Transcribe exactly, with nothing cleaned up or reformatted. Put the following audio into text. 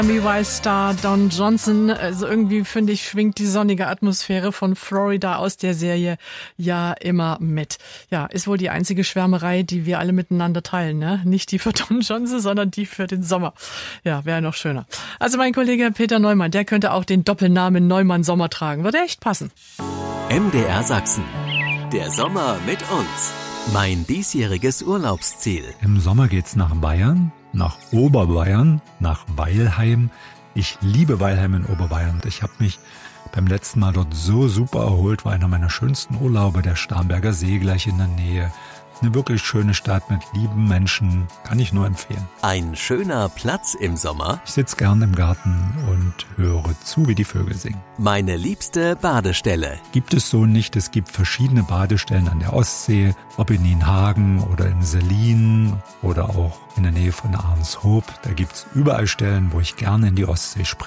Miami Vice Star Don Johnson, also irgendwie finde ich, schwingt die sonnige Atmosphäre von Florida aus der Serie ja immer mit. Ja, ist wohl die einzige Schwärmerei, die wir alle miteinander teilen, ne? Nicht die für Don Johnson, sondern die für den Sommer. Ja, wäre noch schöner. Also mein Kollege Peter Neumann, der könnte auch den Doppelnamen Neumann Sommer tragen. Würde echt passen. M D R Sachsen. Der Sommer mit uns. Mein diesjähriges Urlaubsziel. Im Sommer geht's nach Bayern, nach Oberbayern, nach Weilheim. Ich liebe Weilheim in Oberbayern. Ich habe mich beim letzten Mal dort so super erholt. War einer meiner schönsten Urlaube, der Starnberger See gleich in der Nähe. Eine wirklich schöne Stadt mit lieben Menschen, kann ich nur empfehlen. Ein schöner Platz im Sommer. Ich sitze gern im Garten und höre zu, wie die Vögel singen. Meine liebste Badestelle. Gibt es so nicht. Es gibt verschiedene Badestellen an der Ostsee, ob in Nienhagen oder in Sellin oder auch in der Nähe von Ahrenshoop. Da gibt's überall Stellen, wo ich gerne in die Ostsee springe.